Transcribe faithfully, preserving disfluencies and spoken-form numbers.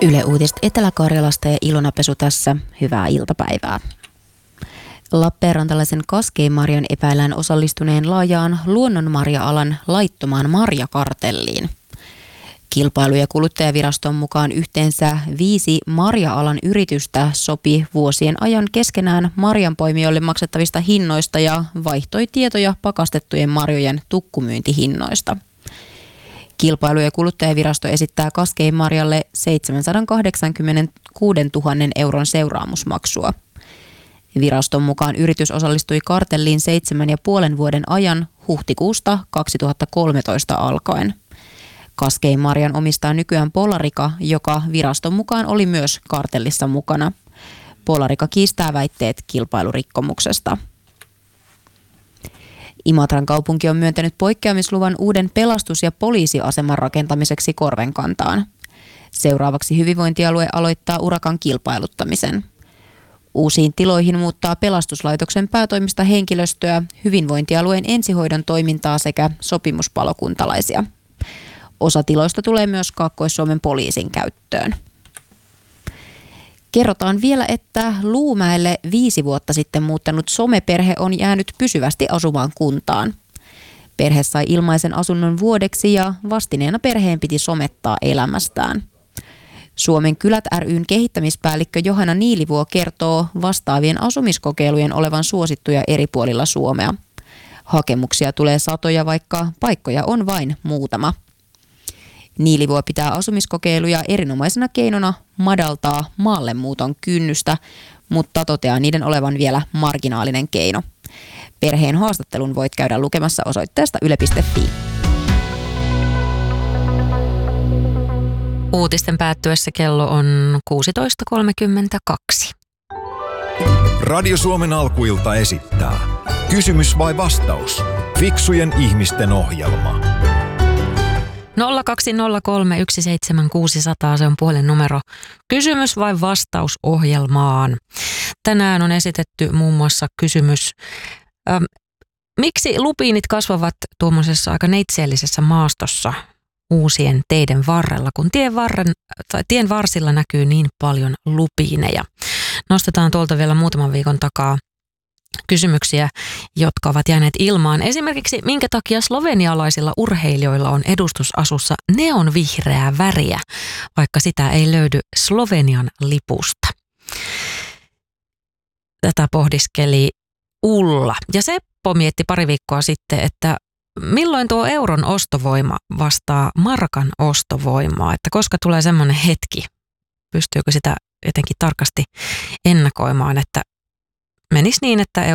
Yle Uutiset Etelä-Karjalasta ja Ilona Pesu tässä. Hyvää iltapäivää. Lappeenrantalaisen kaskeimarjan epäillään osallistuneen laajaan luonnonmarja-alan laittomaan marjakartelliin. Kilpailu- ja kuluttajaviraston mukaan yhteensä viisi marja-alan yritystä sopi vuosien ajan keskenään marjanpoimijoille maksettavista hinnoista ja vaihtoi tietoja pakastettujen marjojen tukkumyyntihinnoista. Kilpailu- ja kuluttajavirasto esittää kaskeimarjalle seitsemänsataakahdeksankymmentäkuusituhatta euron seuraamusmaksua. Viraston mukaan yritys osallistui kartelliin seitsemän ja puolen vuoden ajan huhtikuusta kaksituhattakolmetoista alkaen. Kaskeimarjan omistaa nykyään Polarica, joka viraston mukaan oli myös kartellissa mukana. Polarica kiistää väitteet kilpailurikkomuksesta. Imatran kaupunki on myöntänyt poikkeamisluvan uuden pelastus- ja poliisiaseman rakentamiseksi Korvenkantaan. Seuraavaksi hyvinvointialue aloittaa urakan kilpailuttamisen. Uusiin tiloihin muuttaa pelastuslaitoksen päätoimista henkilöstöä, hyvinvointialueen ensihoidon toimintaa sekä sopimuspalokuntalaisia. Osa tiloista tulee myös Kaakkois-Suomen poliisin käyttöön. Kerrotaan vielä, että Luumäelle viisi vuotta sitten muuttanut someperhe on jäänyt pysyvästi asumaan kuntaan. Perhe sai ilmaisen asunnon vuodeksi ja vastineena perheen piti somettaa elämästään. Suomen kylät ry:n kehittämispäällikkö Johanna Niilivuo kertoo vastaavien asumiskokeilujen olevan suosittuja eri puolilla Suomea. Hakemuksia tulee satoja, vaikka paikkoja on vain muutama. Niilivuo pitää asumiskokeiluja erinomaisena keinona madaltaa maallemuuton kynnystä, mutta toteaa niiden olevan vielä marginaalinen keino. Perheen haastattelun voit käydä lukemassa osoitteesta yle piste fi. Uutisten päättyessä kello on kuusitoista kolmekymmentäkaksi. Radio Suomen alkuilta esittää Kysymys vai vastaus? Fiksujen ihmisten ohjelma. nolla kaksi nolla kolme yksi seitsemän kuusi nolla nolla, se on puhelinnumero. Kysymys vai vastaus ohjelmaan. Tänään on esitetty muun muassa kysymys, ähm, miksi lupiinit kasvavat tuommoisessa aika neitseellisessä maastossa uusien teiden varrella, kun tien, varren, tai tien varsilla näkyy niin paljon lupiineja. Nostetaan tuolta vielä muutaman viikon takaa kysymyksiä, jotka ovat jääneet ilmaan. Esimerkiksi, minkä takia slovenialaisilla urheilijoilla on edustusasussa neonvihreää väriä, vaikka sitä ei löydy Slovenian lipusta. Tätä pohdiskeli Ulla. Ja Seppo mietti pari viikkoa sitten, että milloin tuo euron ostovoima vastaa markan ostovoimaa, että koska tulee semmoinen hetki, pystyykö sitä jotenkin tarkasti ennakoimaan, että menisi niin, että